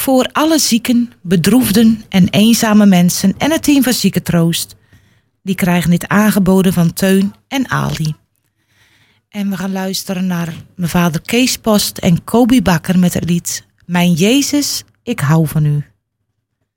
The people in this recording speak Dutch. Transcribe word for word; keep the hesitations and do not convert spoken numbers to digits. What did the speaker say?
Voor alle zieken, bedroefden en eenzame mensen en het team van Ziekentroost. Die krijgen dit aangeboden van Teun en Ali. En we gaan luisteren naar mijn vader Kees Post en Kobi Bakker met het lied Mijn Jezus, ik hou van u.